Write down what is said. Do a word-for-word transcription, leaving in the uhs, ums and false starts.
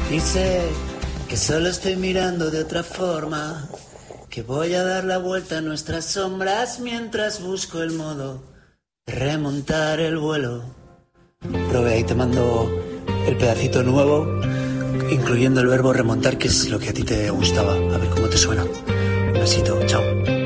Y sé que solo estoy mirando de otra forma, que voy a dar la vuelta a nuestras sombras mientras busco el modo de remontar el vuelo. Prove, ahí te mando el pedacito nuevo, incluyendo el verbo remontar, que es lo que a ti te gustaba. A ver cómo te suena. Un besito, chao.